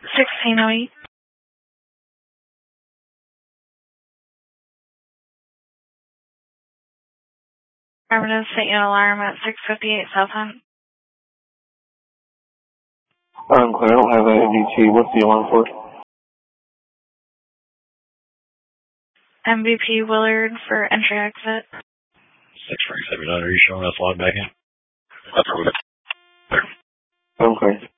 1608. Affirmative, set an alarm at 658 South Hunt. Unclear, I don't have an MVP. What's the alarm for? MVP Willard for entry exit. 647, are you showing us log back in? Okay.